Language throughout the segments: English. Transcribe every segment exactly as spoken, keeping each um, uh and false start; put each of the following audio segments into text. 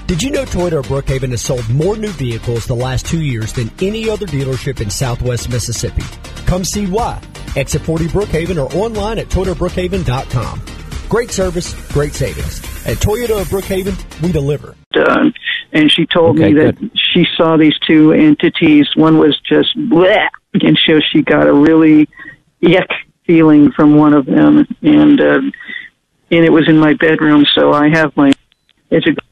Did you know Toyota of Brookhaven has sold more new vehicles the last two years than any other dealership in Southwest Mississippi? Come see why. Exit forty Brookhaven or online at toyota brookhaven dot com. Great service, great savings. At Toyota of Brookhaven, we deliver. Uh, and she told okay, me that good. she saw these two entities. One was just bleh, and so she got a really yuck feeling from one of them. And uh, and it was in my bedroom, so I have my it's a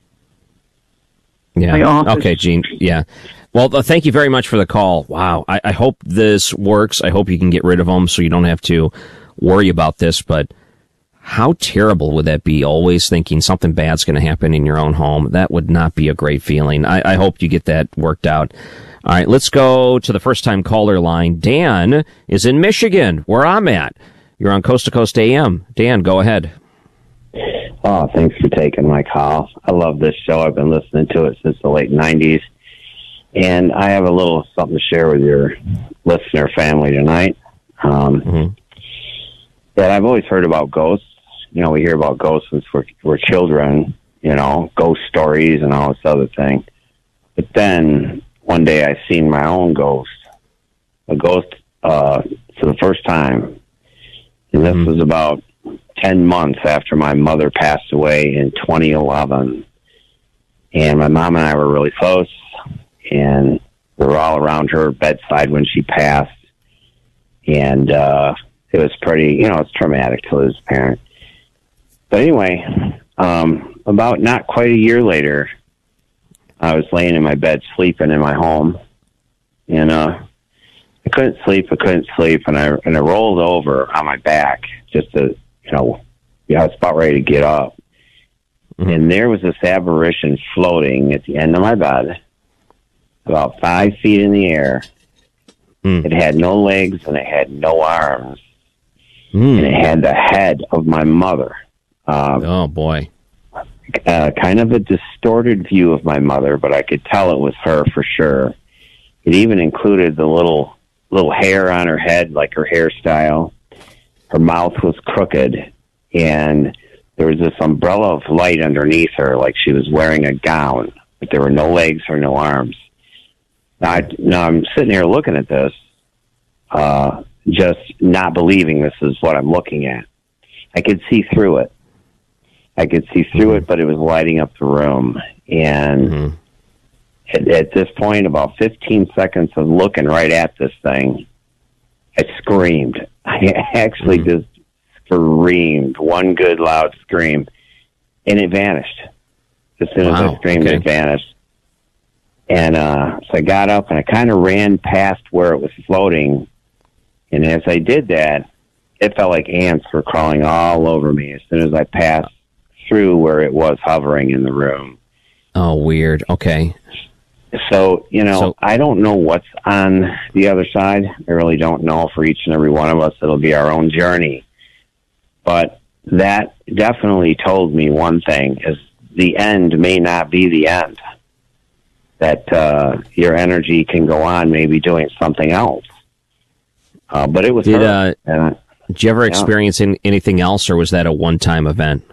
Yeah. my office. Okay, Gene. Yeah. Well, uh, thank you very much for the call. Wow. I, I hope this works. I hope you can get rid of them so you don't have to worry about this. But how terrible would that be? Always thinking something bad's going to happen in your own home. That would not be a great feeling. I, I hope you get that worked out. All right. Let's go to the first time caller line. Dan is in Michigan, where I'm at. You're on Coast to Coast A M. Dan, go ahead. Oh, thanks for taking my call. I love this show. I've been listening to it since the late nineties. And I have a little something to share with your listener family tonight. Um, mm-hmm. That I've always heard about ghosts. You know, we hear about ghosts since we're, we're children, you know, ghost stories and all this other thing. But then one day I seen my own ghost, a ghost uh, for the first time. And this mm-hmm. was about ten months after my mother passed away in twenty eleven. And my mom and I were really close, and we were all around her bedside when she passed. And uh, it was pretty, you know, it's traumatic to lose a parent. But anyway, um, about not quite a year later, I was laying in my bed sleeping in my home. And uh, I couldn't sleep, I couldn't sleep. And I, and I rolled over on my back just to, you know, yeah, I was about ready to get up. Mm-hmm. And there was this apparition floating at the end of my bed, about five feet in the air. Mm. It had no legs and it had no arms. Mm. And it had the head of my mother. Um, oh, boy. Uh, kind of a distorted view of my mother, but I could tell it was her for sure. It even included the little little hair on her head, like her hairstyle. Her mouth was crooked, and there was this umbrella of light underneath her, like she was wearing a gown, but there were no legs or no arms. Now, I, now I'm sitting here looking at this, uh, just not believing this is what I'm looking at. I could see through it. I could see through mm-hmm. it, but it was lighting up the room. And mm-hmm. at, at this point, about fifteen seconds of looking right at this thing, I screamed. I actually mm-hmm. just screamed, one good loud scream, and it vanished. As soon wow. as I screamed, okay. it vanished. And uh, so I got up and I kind of ran past where it was floating. And as I did that, it felt like ants were crawling all over me as soon as I passed through where it was hovering in the room. Oh, weird. Okay. So, you know, so, I don't know what's on the other side. I really don't know. For each and every one of us, it'll be our own journey. But that definitely told me one thing, is the end may not be the end. That uh, your energy can go on maybe doing something else. Uh, but it was did, her. Uh, uh, did you ever experience yeah. anything else, or was that a one-time event?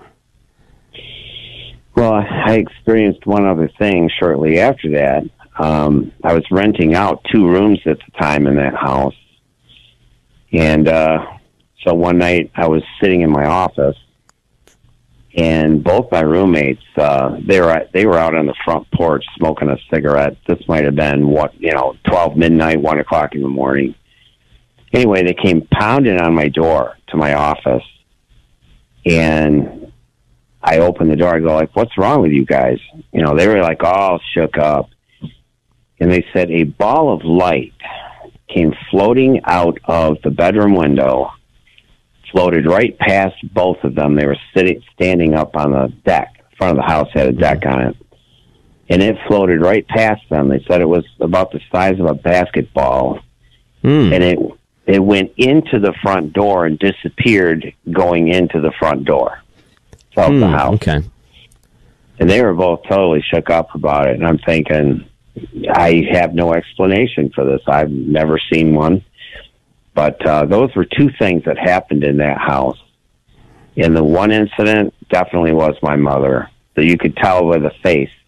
Well, I experienced one other thing shortly after that. Um, I was renting out two rooms at the time in that house. And uh, so one night I was sitting in my office, and both my roommates, uh, they were they were out on the front porch smoking a cigarette. This might have been, what, you know, twelve midnight, one o'clock in the morning. Anyway, they came pounding on my door to my office, and I opened the door. I go, like, what's wrong with you guys? You know, they were like all shook up. And they said a ball of light came floating out of the bedroom window, floated right past both of them. They were sitting, standing up on the deck. The front of the house had a deck on it. And it floated right past them. They said it was about the size of a basketball. Mm. And it it went into the front door and disappeared going into the front door of mm, the house. Okay. And they were both totally shook up about it. And I'm thinking, I have no explanation for this. I've never seen one. But uh, those were two things that happened in that house. And the one incident definitely was my mother. So you could tell by the face